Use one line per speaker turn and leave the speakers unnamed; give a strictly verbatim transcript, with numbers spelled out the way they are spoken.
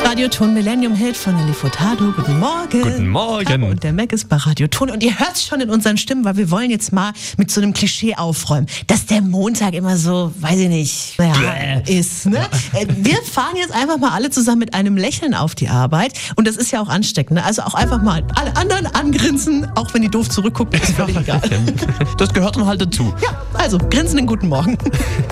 Radioton Millennium Hit von Nelly Furtado. Guten Morgen.
Guten Morgen.
Caro und der Mac ist bei Radioton. Und ihr hört es schon in unseren Stimmen, weil wir wollen jetzt mal mit so einem Klischee aufräumen, dass der Montag immer so, weiß ich nicht, naja,
Bäh.
ist. Ne? Wir fahren jetzt einfach mal alle zusammen mit einem Lächeln auf die Arbeit. Und das ist ja auch ansteckend. Ne? Also auch einfach mal alle anderen angrinsen, auch wenn die doof zurückgucken, ist völlig egal.
Das gehört dann halt dazu.
Ja, also grinsen den guten Morgen.